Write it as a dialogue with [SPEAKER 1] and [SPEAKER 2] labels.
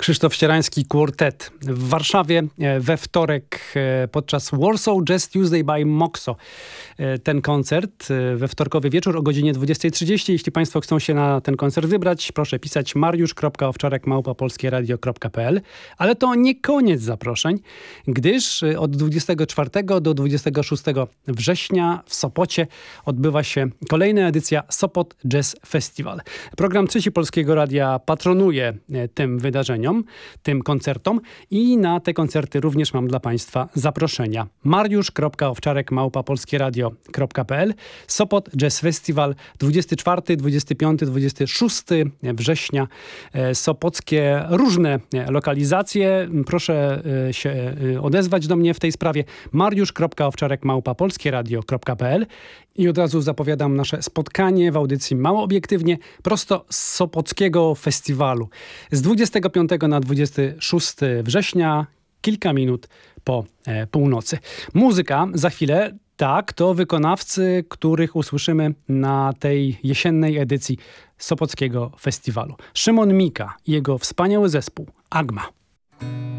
[SPEAKER 1] Krzysztof Ścierański Quartet w Warszawie we wtorek podczas Warsaw Jazz Tuesday by Moxo. Ten koncert we wtorkowy wieczór o godzinie 20:30. Jeśli Państwo chcą się na ten koncert wybrać, proszę pisać mariusz.owczarek@polskieradio.pl. Ale to nie koniec zaproszeń, gdyż od 24 do 26 września w Sopocie odbywa się kolejna edycja Sopot Jazz Festival. Program Trzeci Polskiego Radia patronuje tym wydarzeniom, tym koncertom i na te koncerty również mam dla Państwa zaproszenia. mariusz.owczarek@polskieradio.pl. Sopot Jazz Festival 24, 25, 26 września. Sopockie różne lokalizacje. Proszę się odezwać do mnie w tej sprawie. mariusz.owczarek@polskieradio.pl. I od razu zapowiadam nasze spotkanie w audycji Mało Obiektywnie prosto z Sopockiego Festiwalu. Z 25 na 26 września, kilka minut po północy. Muzyka za chwilę. Tak, to wykonawcy, których usłyszymy na tej jesiennej edycji Sopockiego Festiwalu. Szymon Mika i jego wspaniały zespół Agma.